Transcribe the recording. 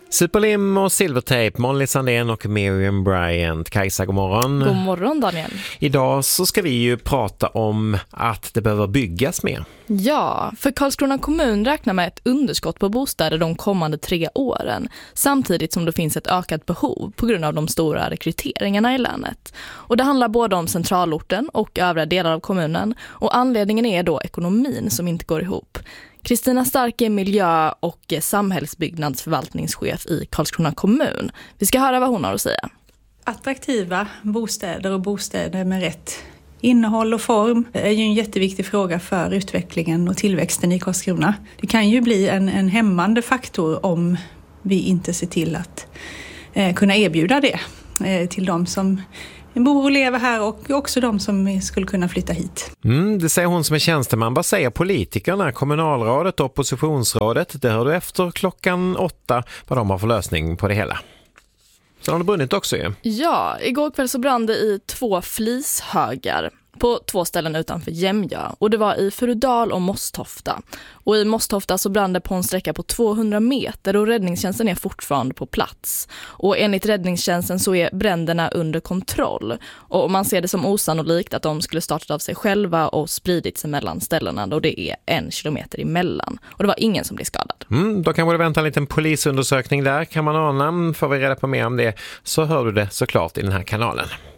Superlim och Silvertape, Molly Sandén och Miriam Bryant. Kajsa, god morgon. God morgon, Daniel. Idag så ska vi ju prata om att det behöver byggas mer. Ja, för Karlskrona kommun räknar med ett underskott på bostäder de kommande 3 åren, samtidigt som det finns ett ökat behov på grund av de stora rekryteringarna i länet. Och det handlar både om centralorten och övriga delar av kommunen, och anledningen är då ekonomin som inte går ihop. Kristina Stark är miljö- och samhällsbyggnadsförvaltningschef i Karlskrona kommun. Vi ska höra vad hon har att säga. Attraktiva bostäder och bostäder med rätt innehåll och form är ju en jätteviktig fråga för utvecklingen och tillväxten i Karlskrona. Det kan ju bli en hämmande faktor om vi inte ser till att kunna erbjuda det till de som bor och lever här och också de som skulle kunna flytta hit. Det säger hon som är tjänsteman. Vad säger politikerna, kommunalrådet och oppositionsrådet? Det hör du efter 8:00 vad de har för lösning på det hela. Så har det brunnit också ju. Ja, igår kväll så brann det i 2 flishögar på 2 ställen utanför Jämjö, och det var i Furudal och Mosthofta. Och i Mosthofta så brann det på en sträcka på 200 meter och räddningstjänsten är fortfarande på plats. Och enligt räddningstjänsten så är bränderna under kontroll, och man ser det som osannolikt att de skulle startat av sig själva och spridit sig mellan ställena, då det är 1 kilometer emellan. Och det var ingen som blev skadad. Då kan vi vänta en liten polisundersökning där, kan man ana. Får vi reda på mer om det så hör du det såklart i den här kanalen.